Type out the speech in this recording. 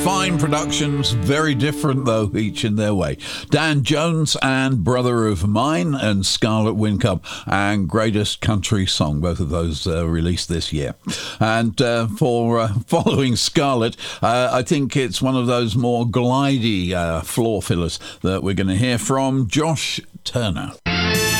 fine productions, very different though, each in their way. Dan Jones and Brother of Mine and Scarlet Windcup and Greatest Country Song, both of those released this year. And for following Scarlet, I think it's one of those more glidey floor fillers that we're going to hear from Josh Turner.